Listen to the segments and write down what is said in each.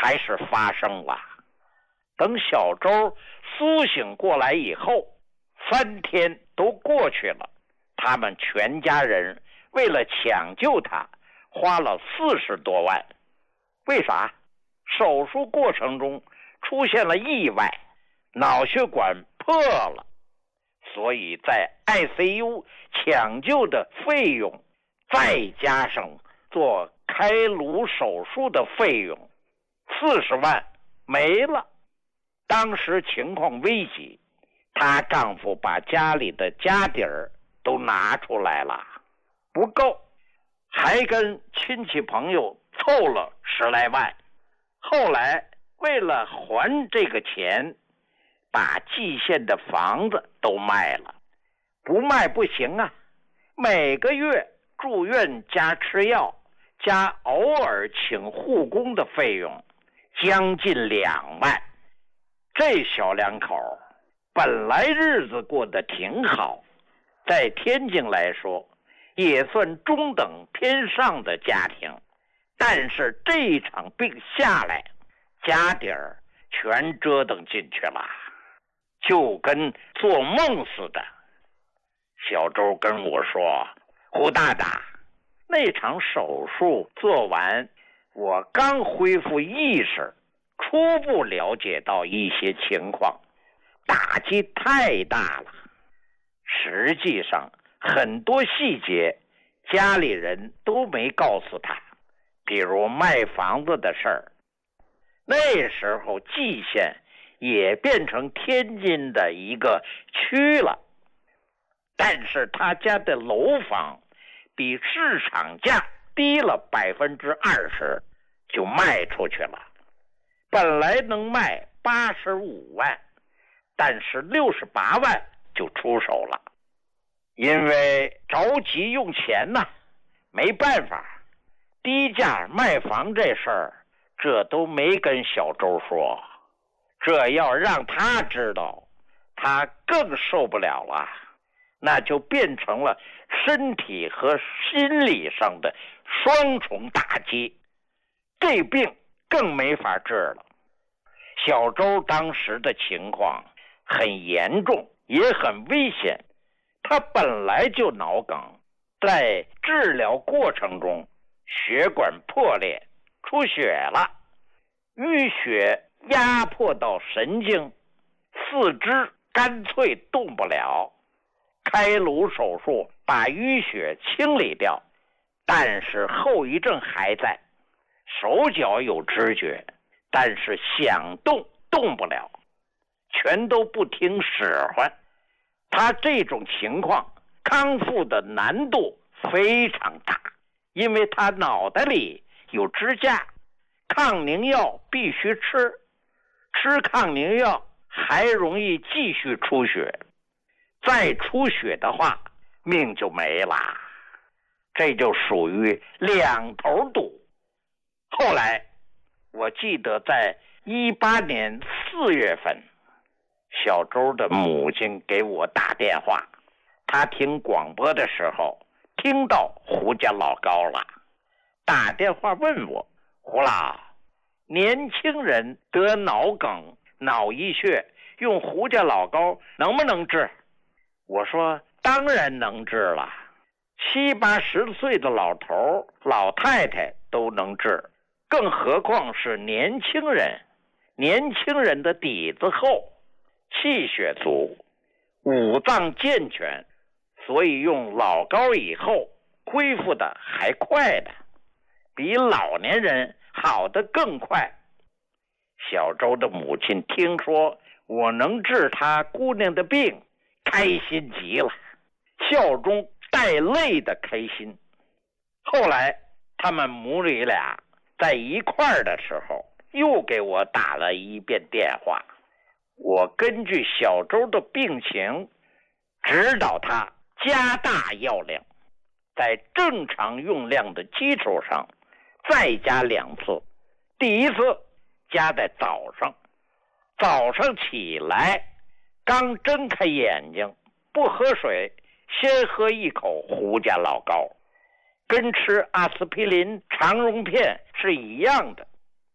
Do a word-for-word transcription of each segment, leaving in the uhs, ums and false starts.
还是发生了。等小周苏醒过来以后，三天都过去了，他们全家人为了抢救他花了四十多万。为啥？手术过程中出现了意外，脑血管破了，所以在 I C U 抢救的费用，再加上做开颅手术的费用，四十万没了。当时情况危急，她丈夫把家里的家底儿都拿出来了，不够，还跟亲戚朋友凑了十来万。后来为了还这个钱，把蓟县的房子都卖了。不卖不行啊，每个月住院加吃药加偶尔请护工的费用将近两万。这小两口本来日子过得挺好，在天津来说也算中等偏上的家庭，但是这一场病下来，家底儿全折腾进去了，就跟做梦似的。小周跟我说，胡大大，那场手术做完，我刚恢复意识，初步了解到一些情况，打击太大了。实际上很多细节家里人都没告诉他，比如卖房子的事儿。那时候蓟县也变成天津的一个区了，但是他家的楼房比市场价低了百分之二十，就卖出去了。本来能卖八十五万，但是六十八万就出手了。因为着急用钱呐，没办法，低价卖房这事儿，这都没跟小周说。这要让他知道，他更受不了了，那就变成了身体和心理上的双重打击，这病更没法治了。小周当时的情况很严重，也很危险。他本来就脑梗，在治疗过程中血管破裂出血了，淤血压迫到神经，四肢干脆动不了。开颅手术把淤血清理掉，但是后遗症还在，手脚有知觉，但是想动动不了，全都不听使唤。他这种情况康复的难度非常大，因为他脑袋里有支架，抗凝药必须吃，吃抗凝药还容易继续出血，再出血的话命就没了，这就属于两头堵。后来我记得在一八年四月份，小周的母亲给我打电话，她听广播的时候听到胡家老高了，打电话问我，胡老，年轻人得脑梗脑溢血用胡家老高能不能治？我说当然能治了，七八十岁的老头老太太都能治，更何况是年轻人。年轻人的底子厚，气血足，五脏健全，所以用老高以后恢复的还快的，比老年人好的更快。小周的母亲听说我能治她姑娘的病，开心极了，笑中带泪的开心。后来他们母女俩在一块儿的时候，又给我打了一遍电话，我根据小周的病情指导他加大药量，在正常用量的基础上再加两次。第一次加在早上，早上起来刚睁开眼睛不喝水，先喝一口胡家老高，跟吃阿司匹林长绒片是一样的。吃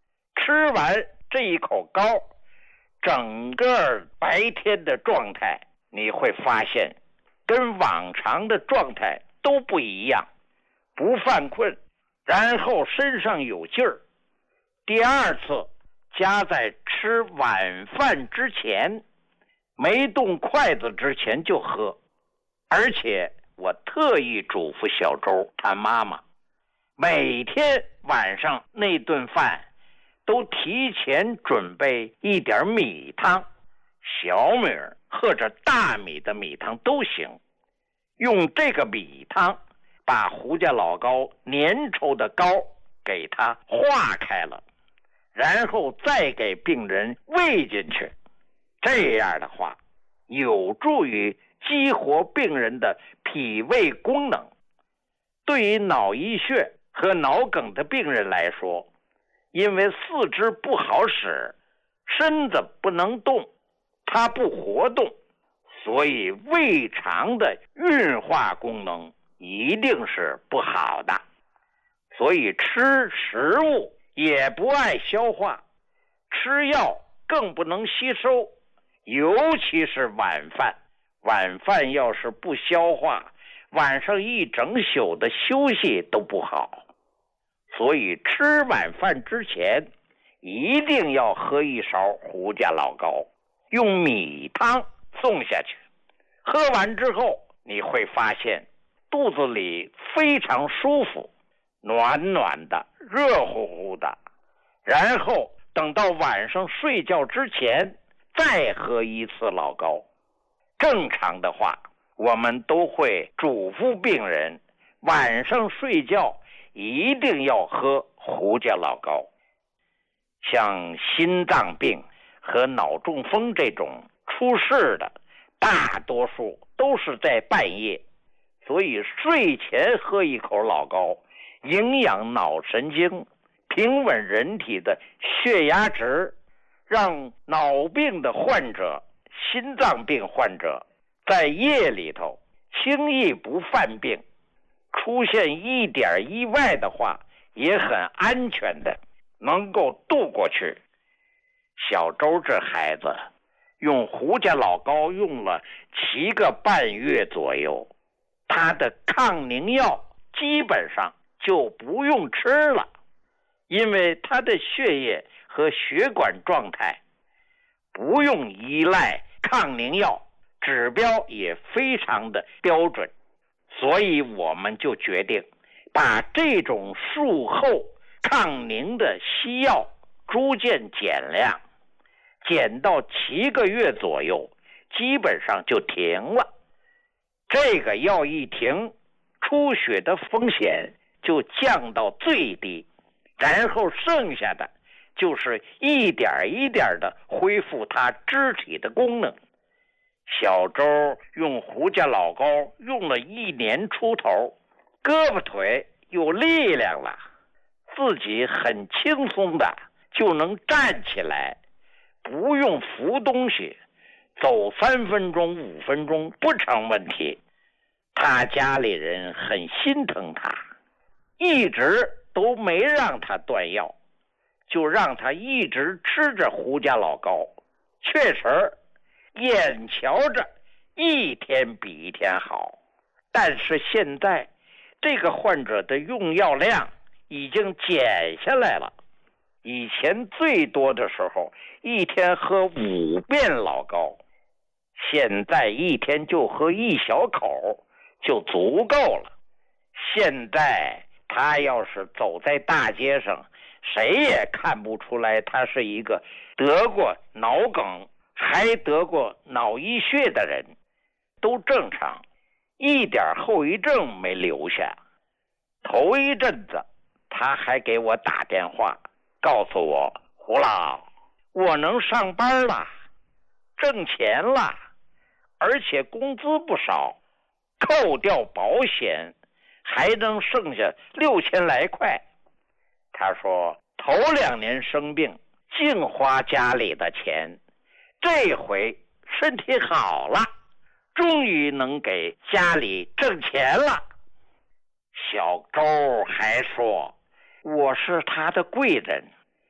吃完这一口膏，整个白天的状态你会发现跟往常的状态都不一样，不犯困，然后身上有劲儿。第二次加在吃晚饭之前，没动筷子之前就喝。而且我特意嘱咐小周他妈妈，每天晚上那顿饭都提前准备一点米汤，小米或者大米的米汤都行，用这个米汤把胡家老高粘稠的膏给它化开了，然后再给病人喂进去。这样的话有助于激活病人的脾胃功能。对于脑溢血和脑梗的病人来说，因为四肢不好使，身子不能动，它不活动，所以胃肠的运化功能一定是不好的，所以吃食物也不爱消化，吃药更不能吸收，尤其是晚饭。晚饭要是不消化，晚上一整宿的休息都不好。所以吃晚饭之前一定要喝一勺胡家老高，用米汤送下去。喝完之后你会发现肚子里非常舒服，暖暖的，热乎乎的。然后等到晚上睡觉之前再喝一次老高。正常的话，我们都会嘱咐病人晚上睡觉一定要喝胡家老高。像心脏病和脑中风这种出事的，大多数都是在半夜，所以睡前喝一口老高，营养脑神经，平稳人体的血压值，让脑病的患者、心脏病患者在夜里头轻易不犯病，出现一点意外的话也很安全的能够度过去。小周这孩子用胡家老高用了七个半月左右，他的抗凝药基本上就不用吃了，因为他的血液和血管状态不用依赖抗凝药，指标也非常的标准。所以我们就决定把这种术后抗凝的西药逐渐减量，减到七个月左右，基本上就停了。这个药一停，出血的风险就降到最低，然后剩下的就是一点一点的恢复他肢体的功能。小周用胡家老高用了一年出头，胳膊腿有力量了，自己很轻松的就能站起来，不用扶东西，走三分钟五分钟不成问题。他家里人很心疼他，一直都没让他断药，就让他一直吃着胡家老高。确实眼瞧着一天比一天好，但是现在这个患者的用药量已经减下来了。以前最多的时候一天喝五遍老高，现在一天就喝一小口就足够了。现在他要是走在大街上，谁也看不出来他是一个得过脑梗还得过脑溢血的人，都正常，一点后遗症没留下。头一阵子他还给我打电话告诉我，胡老，我能上班了，挣钱了，而且工资不少，扣掉保险还能剩下六千来块。他说头两年生病净花家里的钱，这回身体好了，终于能给家里挣钱了。小周还说我是他的贵人，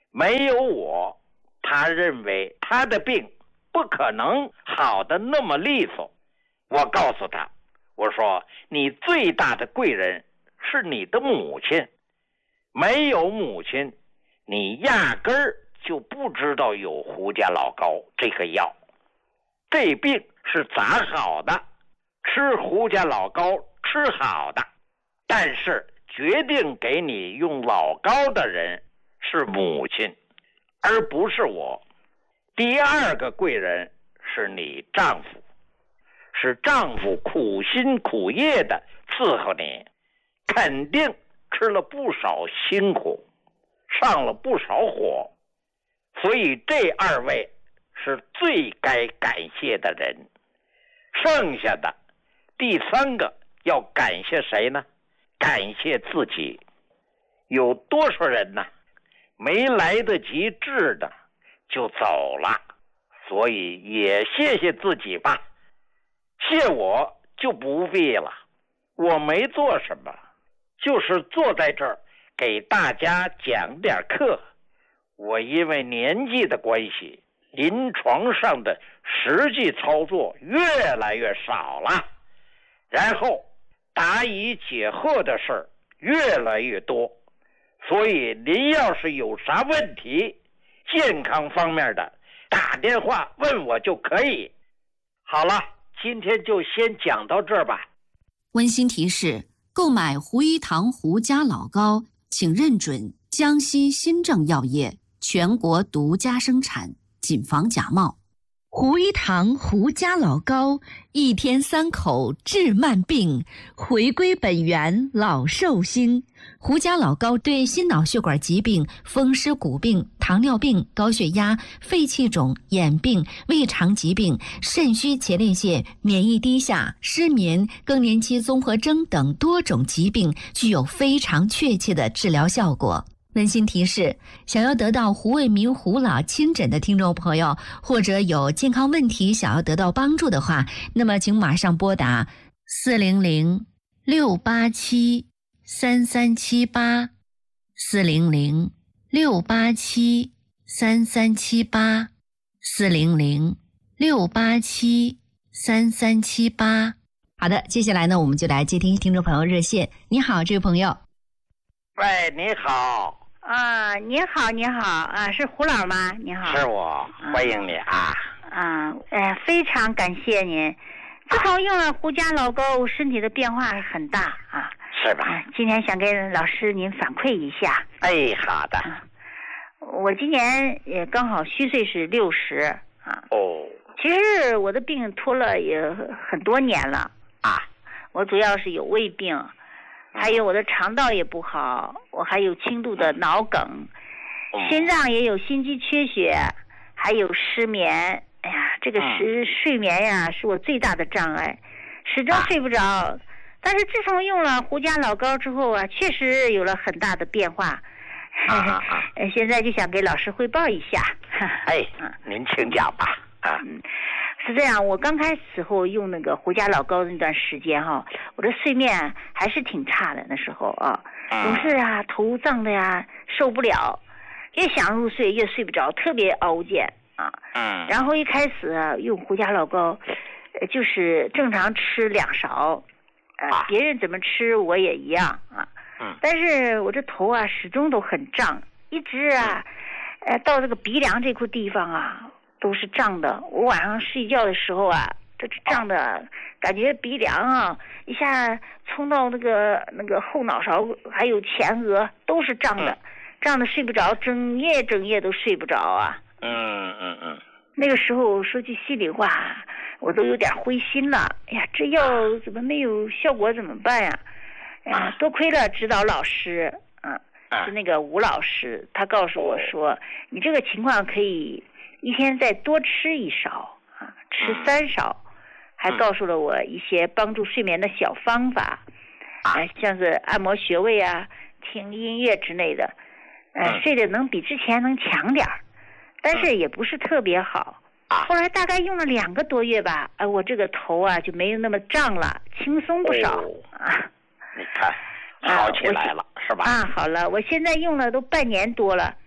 没有我，他认为他的病不可能好的那么利索。我告诉他，我说你最大的贵人是你的母亲，没有母亲，你压根儿就不知道有胡家老膏这个药。这病是咋好的？吃胡家老膏吃好的，但是决定给你用老膏的人是母亲，而不是我。第二个贵人是你丈夫，是丈夫苦心苦业的伺候你，肯定吃了不少辛苦，上了不少火，所以这二位是最该感谢的人。剩下的第三个要感谢谁呢？感谢自己。有多少人呢，没来得及治的就走了，所以也谢谢自己吧。谢我就不必了，我没做什么，就是坐在这儿给大家讲点课。我因为年纪的关系，临床上的实际操作越来越少了，然后答疑解惑的事儿越来越多，所以您要是有啥问题，健康方面的，打电话问我就可以。好了，今天就先讲到这儿吧。 温馨提示：购买胡一堂胡家老膏，请认准江西新政药业全国独家生产，谨防假冒。 胡一堂胡家老膏，一天三口治慢病，回归本源老寿星。 胡家老膏对心脑血管疾病、风湿骨病、糖尿病、高血压、肺气肿、眼病、胃肠疾病、肾虚前列腺、免疫低下、失眠、更年期综合征等多种疾病具有非常确切的治疗效果。温馨提示：想要得到胡卫民胡老亲诊的听众朋友，或者有健康问题想要得到帮助的话，那么请马上拨打四零零六八七三三七八四零零六八七三三七八四零零六八七三三七八。好的，接下来呢，我们就来接听听众朋友热线。你好，这位朋友。 喂，你好。 啊，你好，你好，啊，是胡老吗？你好， 是我，欢迎你啊。 啊，哎，非常感谢您。自从用了胡家老膏，身体的变化很大啊。 是吧？ 啊、今天想跟老师您反馈一下。 哎，好的。 啊、我今年也刚好虚岁是六十啊。 哦。 其实我的病拖了也很多年了啊。 我主要是有胃病。还有我的肠道也不好，我还有轻度的脑梗，心脏也有心肌缺血，还有失眠。哎呀，这个是睡眠呀，是我最大的障碍，始终睡不着。但是自从用了胡家老膏之后啊，确实有了很大的变化。 啊现在就想给老师汇报一下。 哎，您请讲吧。啊。 嗯，是这样，我刚开始时候用那个胡家老膏的那段时间哈，我的睡眠还是挺差的，那时候啊，总是啊头胀的呀，受不了，越想入睡越睡不着，特别熬煎啊。 嗯。 然后一开始啊用胡家老膏，呃，就是正常吃两勺，呃，啊、别人怎么吃我也一样啊。 嗯。 但是我这头啊始终都很胀，一直啊，呃，到这个鼻梁这块地方啊。都是胀的，我晚上睡觉的时候啊，这是胀的，感觉鼻梁啊一下冲到那个那个后脑勺，还有前额都是胀的，胀的睡不着，整夜整夜都睡不着啊。 嗯嗯嗯。 那个时候说句心里话，我都有点灰心了。哎呀，这药怎么没有效果？怎么办呀？哎呀，多亏了指导老师，嗯、啊，是那个吴老师，他告诉我说，你这个情况可以。一天再多吃一勺啊，吃三勺，还告诉了我一些帮助睡眠的小方法，呃、像是按摩穴位啊、听音乐之类的，呃，睡得能比之前能强点儿，但是也不是特别好。后来大概用了两个多月吧，呃，我这个头啊就没有那么胀了，轻松不少、哦、啊。 你看，好起来了、呃、是吧？ 啊，好了，我现在用了都半年多了。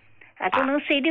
啊，都能睡六